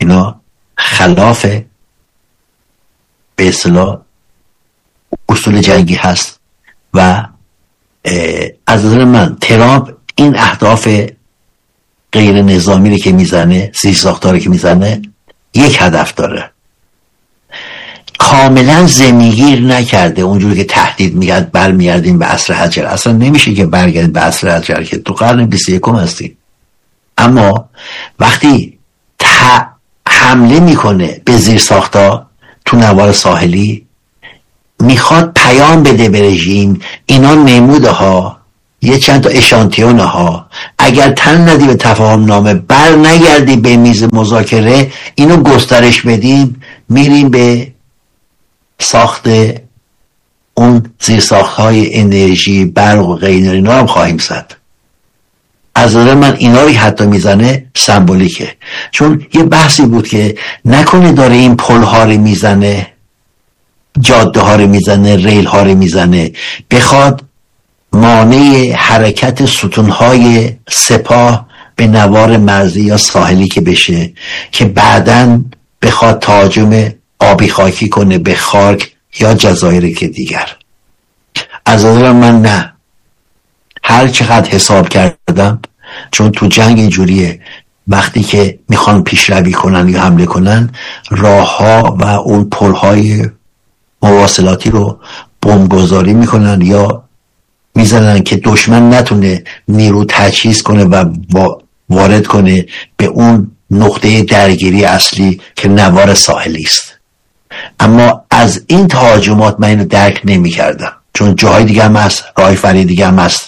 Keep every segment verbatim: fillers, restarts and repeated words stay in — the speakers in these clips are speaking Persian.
اینا خلاف به اصطلاح اصول جنگی هست و از نظر من ترامپ این اهداف غیر نظامی که میزنه، زیرساختاری که میزنه، یک هدف داره، کاملا زمینگیر نکرده. اونجوری که تهدید میگرد برمیگردیم به عصر حجر، اصلا نمیشه که برگردیم به عصر حجر که تو قرن بیست و یکم هستیم. اما وقتی حمله میکنه به زیرساخت‌ها تو نوار ساحلی، میخواد پیام بده به رژیم اینا نموده ها، یه چند تا اشانتیونه ها، اگر تن ندی به تفاهم نامه، بر نگردی به میز مذاکره، اینو گسترش بدیم، میریم به ساخت اون زیرساخت‌های انرژی، برق و غیره، اینا هم خواهیم زد. از نظر من اینا رو حتی میزنه سمبولیکه، چون یه بحثی بود که نکنه داره این پل ها رو میزنه، جاده ها رو میزنه، ریل ها رو میزنه، بخواد مانع حرکت ستون های سپاه به نوار مرزی یا ساحلی که بشه، که بعداً بخواد تهاجم آبی خاکی کنه به خارک یا جزایر که دیگر. از نظر من نه، هر چقدر حساب کردم، چون تو جنگ اینجوریه، وقتی که میخوان پیشروی کنن یا حمله کنن، راه ها و اون پل های مواصلاتی رو بمبگذاری میکنن یا میزنن که دشمن نتونه نیرو تجهیز کنه و وارد کنه به اون نقطه درگیری اصلی که نوار ساحلی است. اما از این تهاجمات من اینو درک نمی کردم، چون جاهای دیگه هم هست، راه فری دیگه هم هست.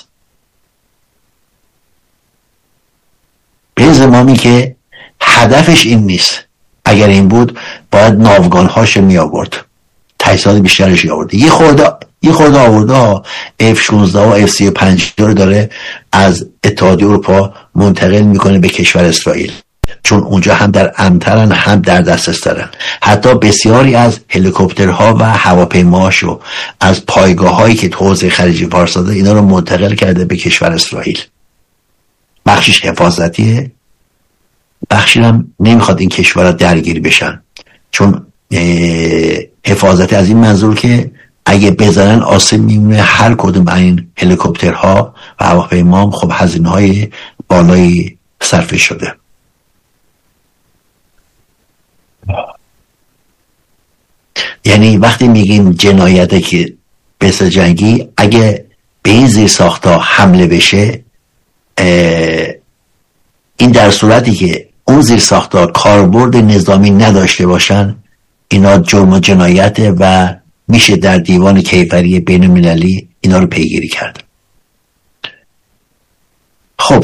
به زمانی که هدفش این نیست، اگر این بود باید ناوگانهاش می آورد، تجهیزات بیشترش می آورد. یه خورده یه خورده آورده ها، اف شانزده و اف سی و پنج رو داره از اتحادیه اروپا منتقل میکنه به کشور اسرائیل، چون اونجا هم در امترن هم در دسترس دارن. حتی بسیاری از هلیکوپترها و هواپیماهاشو از پایگاه هایی که تو حوزه خلیج فارس داده، اینا رو منتقل کرده به کشور اسرائیل. بخشش حفاظتیه، بخشی هم نمیخواد این کشورها درگیر بشن، چون حفاظتی از این منظور که اگه بزنن آسیب میمونه هر کدوم این هلیکوپترها و هواپیما، خب هزینه های بالایی صرف شده. یعنی وقتی میگیم جنایته که بس جنگی، اگه به این زیرساخت‌ها حمله بشه، این در صورتی که اون زیرساخت‌ها کاربرد نظامی نداشته باشن، اینا جرم و جنایته و میشه در دیوان کیفری بین المللی اینا رو پیگیری کرد. خب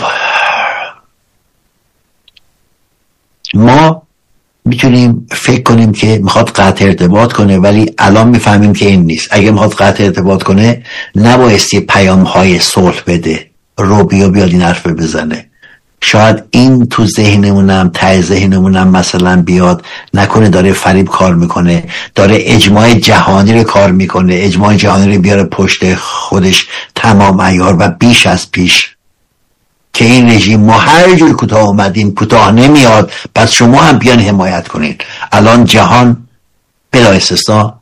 ما میتونیم فکر کنیم که میخواد قطع ارتباط کنه، ولی الان میفهمیم که این نیست. اگه میخواد قطع ارتباط کنه، نبایستی پیام های صلح بده، رو بیا بیاد این حرف بزنه. شاید این تو ذهنمونم، ته ذهنمونم مثلا بیاد، نکنه داره فریب کار میکنه، داره اجماع جهانی رو کار میکنه، اجماع جهانی رو بیاره پشت خودش تمام عیار و بیش از پیش، که این رژیم ما هر جور کوتاه اومدیم کوتاه نمیاد، پس شما هم بیان حمایت کنین. الان جهان بلا استثنا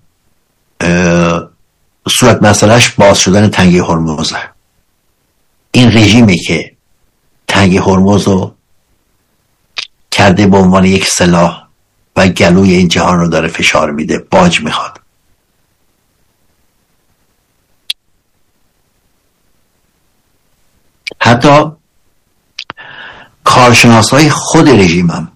صورت مسئلهش باز شدن تنگه هرمزه. این رژیمی که تنگه هرمز رو کرده به عنوان یک سلاح و گلوی این جهان رو داره فشار میده، باج میخواد. حتی کارشناسای خود رژیم هم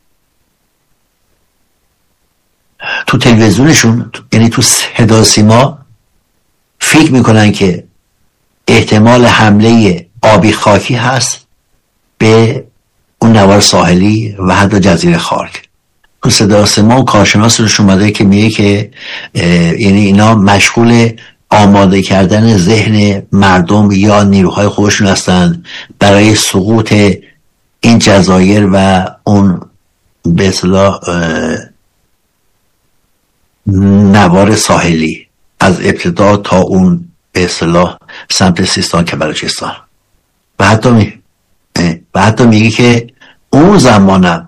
تو تلویزیونشون، یعنی تو صدا سیما، فکر میکنن که احتمال حمله آبی خاکی هست به اون نوار ساحلی و حتی جزیره خارک. تو صدا سیما کارشناس روش اومده که میگه که یعنی اینا مشغول آماده کردن ذهن مردم یا نیروهای خودشون هستن برای سقوط این جزایر و اون به اصطلاح نوار ساحلی از ابتدا تا اون به اصطلاح سمت سیستان که بلوچستان. و حتی می و حتی میگه که اون زمانم